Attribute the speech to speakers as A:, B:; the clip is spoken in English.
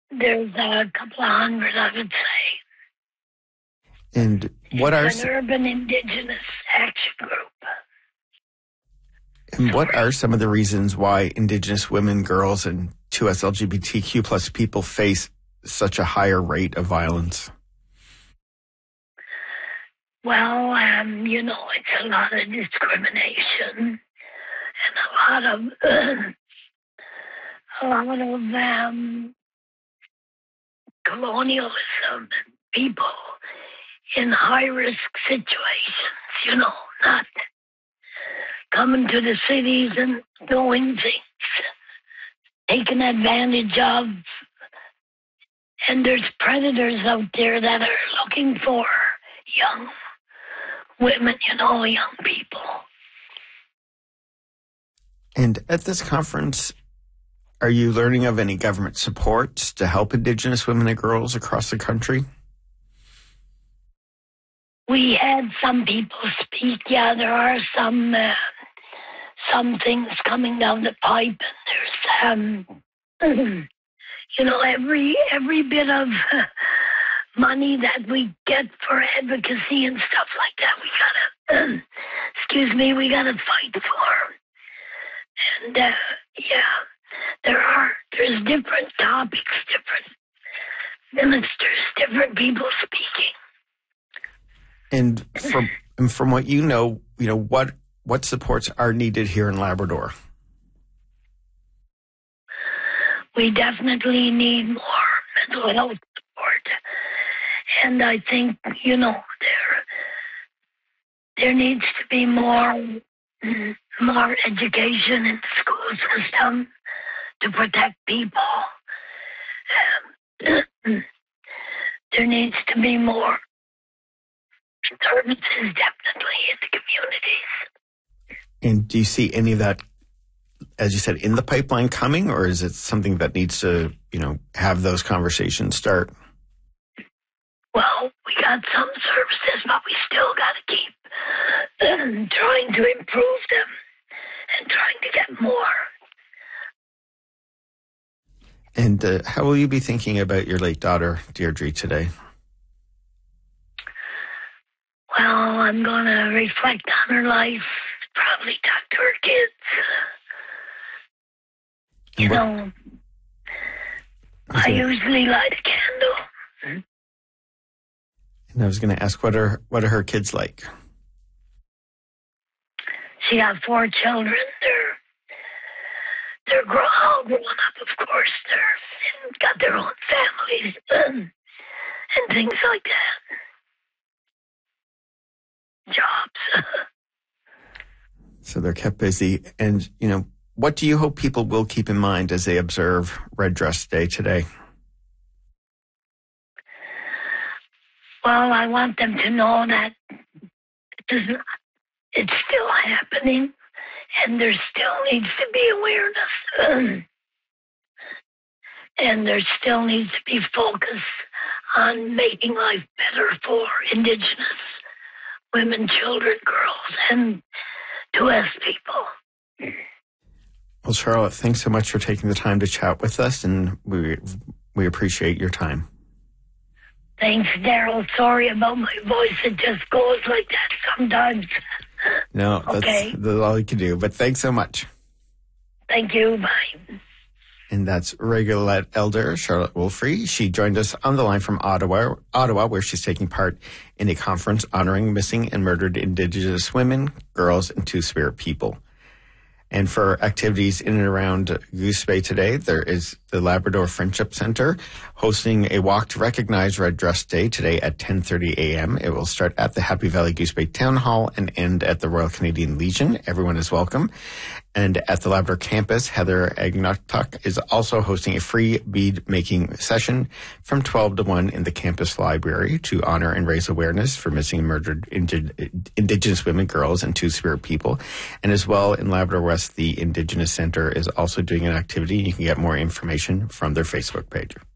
A: There's a couple of hundred, I would say.
B: And what are
A: an urban indigenous action group.
B: And what are some of the reasons why Indigenous women, girls, and 2S LGBTQ plus people face such a higher rate of violence?
A: Well, it's a lot of discrimination and a lot of colonialism and people in high-risk situations, not coming to the cities and doing things, taken advantage of. And there's predators out there that are looking for young women, young people.
B: And at this conference, are you learning of any government support to help Indigenous women and girls across the country?
A: We had some people speak. Yeah, there are some things coming down the pipe. And there's, every bit of money that we get for advocacy and stuff like that, we gotta fight for. And there's different topics, different ministers, different people speaking.
B: And from what what supports are needed here in Labrador?
A: We definitely need more mental health support. And I think, there needs to be more education in the school system to protect people. There needs to be more services definitely in the communities.
B: And do you see any of that, as you said, in the pipeline coming, or is it something that needs to, have those conversations start?
A: Well, we got some services, but we still got to keep trying to improve them and trying to get more.
B: And how will you be thinking about your late daughter, Deirdre, today?
A: Well, I'm going to reflect on her life, probably talk to her kids. I usually light a candle.
B: And I was going to ask, what are her kids like?
A: She got 4 children. They're all grown up, of course. They've got their own families and things like that. Jobs.
B: So they're kept busy. And, what do you hope people will keep in mind as they observe Red Dress Day today?
A: Well, I want them to know that it's still happening, and there still needs to be awareness, and there still needs to be focus on making life better for Indigenous women, children, girls, and 2S people.
B: Well, Charlotte, thanks so much for taking the time to chat with us, and we appreciate your time.
A: Thanks, Daryl. Sorry about my voice. It just goes like that sometimes.
B: No, that's all you can do. But thanks so much.
A: Thank you. Bye.
B: And that's Regulate Elder Charlotte Wolfrey. She joined us on the line from Ottawa, where she's taking part in a conference honoring missing and murdered Indigenous women, girls, and Two-Spirit people. And for activities in and around Goose Bay today, there is the Labrador Friendship Center hosting a walk to recognize Red Dress Day today at 10:30 a.m. It will start at the Happy Valley Goose Bay Town Hall and end at the Royal Canadian Legion. Everyone is welcome. And at the Labrador campus, Heather Agnotuk is also hosting a free bead-making session from 12 to 1 in the campus library to honor and raise awareness for missing and murdered Indigenous women, girls, and Two-Spirit people. And as well, in Labrador West, the Indigenous Center is also doing an activity. You can get more information from their Facebook page.